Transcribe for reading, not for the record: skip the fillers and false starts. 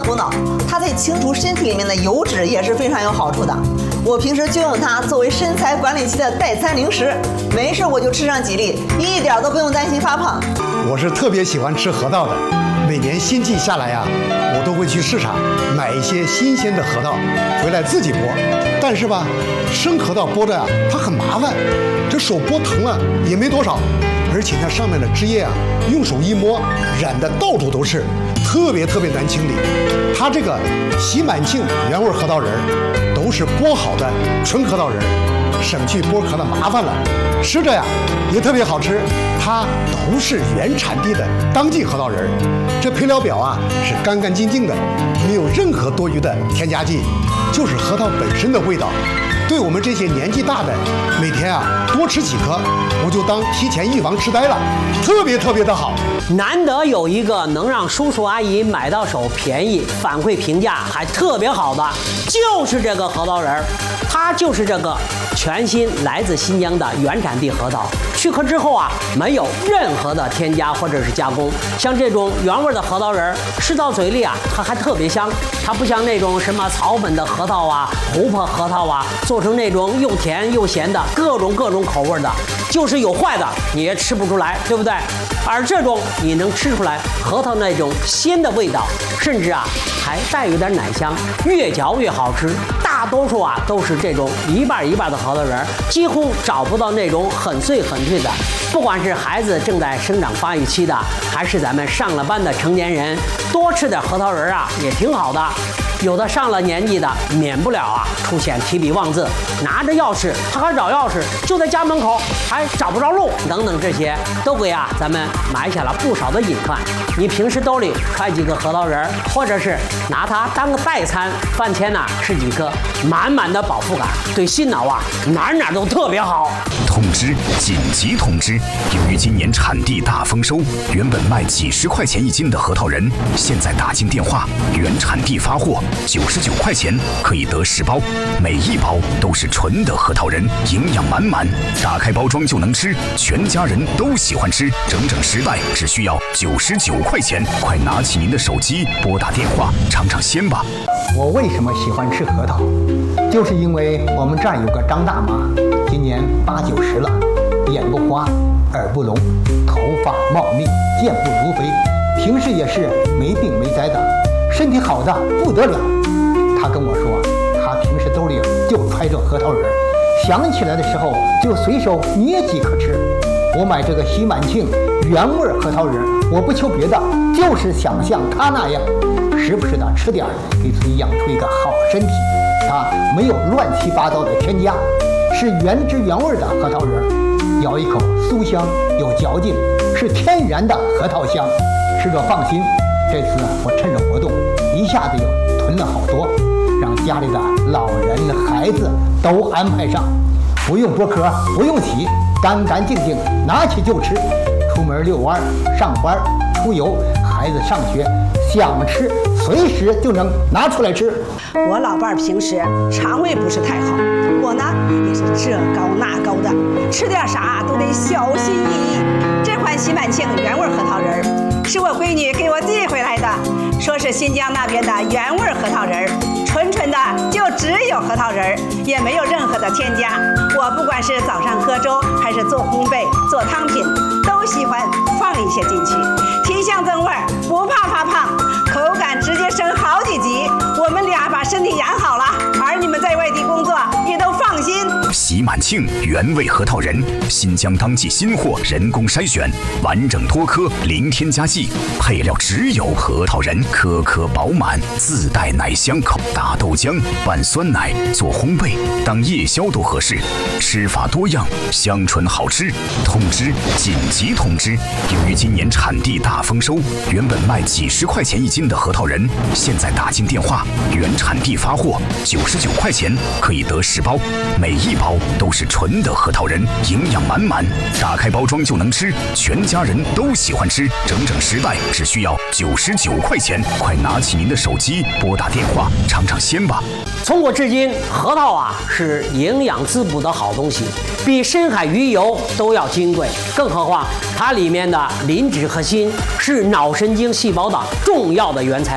补脑，它对清除身体里面的油脂也是非常有好处的。我平时就用它作为身材管理期的代餐零食，没事我就吃上几粒，一点都不用担心发胖。 我是特别喜欢吃核桃的，每年新季下来呀，我都会去市场买一些新鲜的核桃回来自己剥。但是吧，生核桃剥着呀，它很麻烦，这手剥疼了也没多少，而且它上面的汁液啊，用手一摸，染得到处都是，特别难清理。它这个喜满庆原味核桃仁儿，都是剥好的纯核桃仁儿，省去剥壳的麻烦了。吃着呀也特别好吃，它都是原产地的当季核桃仁儿。这配料表啊是干净的，没有任何多余的添加剂，就是核桃本身的味道。对我们这些年纪大的，每天啊多吃几颗，我就当提前预防痴呆了，特别的好。 难得有一个能让叔叔阿姨买到手便宜、反馈评价还特别好的，就是这个核桃仁儿。它就是这个全新来自新疆的原产地核桃，去壳之后啊，没有任何的添加或者是加工。像这种原味的核桃仁儿，吃到嘴里啊，它还特别香。它不像那种什么草本的核桃啊、琥珀核桃啊，做成那种又甜又咸的各种口味的，就是有坏的你也吃不出来，对不对？而这种你能吃出来核桃那种鲜的味道，甚至啊还带有点奶香，越嚼越好吃。大多数啊都是这种一半的核桃仁儿，几乎找不到那种很脆的。不管是孩子正在生长发育期的，还是咱们上了班的成年人，多吃点核桃仁儿啊也挺好的。有的上了年纪的，免不了啊出现提笔忘字，拿着钥匙他还找钥匙，就在家门口还找不着路，等等，这些都给啊咱们埋下了不少的隐患。你平时兜里揣几个核桃仁儿，或者是拿它当个代餐，饭前呢吃几颗，满的饱腹感，对心脑啊哪都特别好。 通知！紧急通知！由于今年产地大丰收，原本卖几十块钱一斤的核桃仁，现在打进电话，原产地发货，99块钱可以得10包，每一包都是纯的核桃仁，营养满，打开包装就能吃，全家人都喜欢吃，整10袋只需要99块钱，快拿起您的手机拨打电话尝鲜吧。 我为什么喜欢吃核桃？就是因为我们这儿有个张大妈，今年80、90了，眼不花，耳不聋，头发茂密，健步如飞，平时也是没病没灾的，身体好的不得了。她跟我说，她平时兜里就揣着核桃仁，想起来的时候就随手捏几颗吃。我买这个喜满庆原味核桃仁，我不求别的，就是想像她那样，时不时的吃点，给自己养出一个好身体。它没有乱七八糟的添加，是原汁原味的核桃仁，咬一口酥香有嚼劲，是天然的核桃香，吃着放心。这次我趁着活动，一下子又囤了好多，让家里的老人孩子都安排上，不用剥壳，不用洗，干净拿起就吃。出门遛弯、上班、出游，孩子上学，想吃随时就能拿出来吃。 我老伴儿平时肠胃不是太好，我呢也是这高那高的，吃点啥都得小心翼翼。这款喜满庆原味核桃仁是我闺女给我寄回来的，说是新疆那边的原味核桃仁，纯的就只有核桃仁，也没有任何的添加。我不管是早上喝粥，还是做烘焙、做汤品，都喜欢放一些进去，提香增味，不怕发胖，口感直接升好几级。我们俩把身体养好了，儿女们在外地工作也都放心。 喜满庆原味核桃仁，新疆当季新货，人工筛选，完整脱壳，零添加剂，配料只有核桃仁，颗颗饱满，自带奶香口，打豆浆、拌酸奶、做烘焙，当夜宵都合适。吃法多样，香醇好吃。通知！紧急通知！由于今年产地大丰收，原本卖几十块钱一斤的核桃仁，现在打进电话，原产地发货，99块钱可以得10包，每一包都是纯的核桃仁，营养满，打开包装就能吃，全家人都喜欢吃，整10袋只需要99块钱，快拿起您的手机拨打电话尝鲜吧。 从古至今，核桃啊是营养滋补的好东西，比深海鱼油都要金贵，更何况它里面的磷脂和锌是脑神经细胞的重要的原材料。